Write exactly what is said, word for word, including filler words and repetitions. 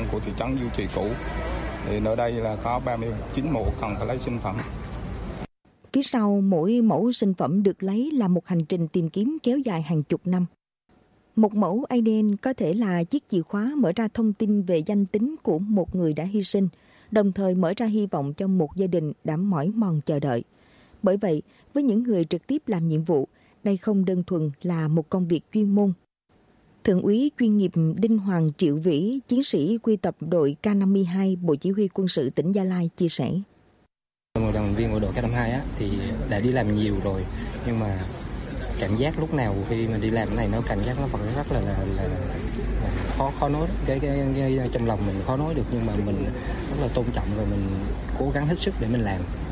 của thị trấn Duy Trì cũ. Thì nơi đây là có ba mươi chín mộ cần phải lấy sinh phẩm. Phía sau mỗi mẫu sinh phẩm được lấy là một hành trình tìm kiếm kéo dài hàng chục năm. Một mẫu a đê en có thể là chiếc chìa khóa mở ra thông tin về danh tính của một người đã hy sinh, đồng thời mở ra hy vọng cho một gia đình đã mỏi mòn chờ đợi. Bởi vậy, với những người trực tiếp làm nhiệm vụ, đây không đơn thuần là một công việc chuyên môn. Thượng úy chuyên nghiệp Đinh Hoàng Triệu Vĩ, chiến sĩ quy tập đội K năm mươi hai, Bộ Chỉ huy Quân sự tỉnh Gia Lai chia sẻ. Một đoàn viên của đội K năm mươi hai á, thì đã đi làm nhiều rồi, nhưng mà cảm giác lúc nào khi mình đi làm cái này nó cảm giác nó vẫn rất là là, là khó khó nói. Cái, cái, cái trong lòng mình khó nói được, nhưng mà mình rất là tôn trọng và mình cố gắng hết sức để mình làm.